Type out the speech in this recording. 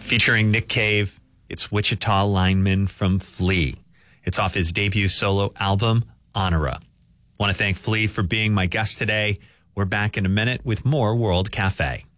Featuring Nick Cave, it's Wichita Lineman from Flea. It's off his debut solo album, Honora. Want to thank Flea for being my guest today. We're back in a minute with more World Cafe.